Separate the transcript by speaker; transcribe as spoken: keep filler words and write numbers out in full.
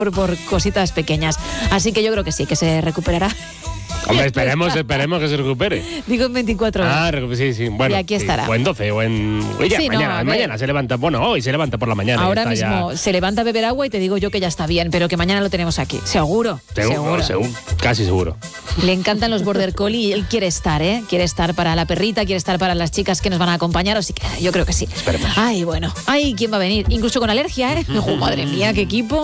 Speaker 1: por, por cositas pequeñas. Así que yo creo que sí, que se recuperará.
Speaker 2: Hombre, esperemos, esperemos que se recupere.
Speaker 1: Digo en veinticuatro horas.
Speaker 2: Ah, recu- sí, sí. Bueno,
Speaker 1: Y aquí
Speaker 2: sí.
Speaker 1: estará.
Speaker 2: O en doce, o en... Oye,
Speaker 1: Sí, no,
Speaker 2: mañana,
Speaker 1: a ver.
Speaker 2: mañana se levanta... Bueno, hoy se levanta por la mañana.
Speaker 1: Ahora
Speaker 2: ya está
Speaker 1: mismo
Speaker 2: ya-
Speaker 1: se levanta a beber agua y te digo yo que ya está bien, pero que mañana lo tenemos aquí. Seguro.
Speaker 2: Seguro,
Speaker 1: seguro.
Speaker 2: seguro, casi seguro.
Speaker 1: Le encantan los border collie y él quiere estar, ¿eh? Quiere estar para la perrita, quiere estar para las chicas que nos van a acompañar, así que yo creo que sí.
Speaker 2: Esperemos.
Speaker 1: Ay, bueno. Ay, ¿quién va a venir? Incluso con alergia, ¿eh? Oh, madre mía, qué equipo.